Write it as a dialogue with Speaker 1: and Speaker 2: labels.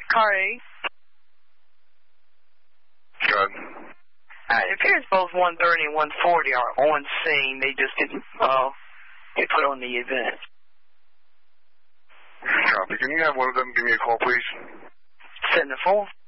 Speaker 1: Car 8.
Speaker 2: Good.
Speaker 1: It appears both 130 and 140 are on scene. They just didn't get put on the event.
Speaker 2: Copy. Can you have one of them give me a call, please?
Speaker 1: Send the phone.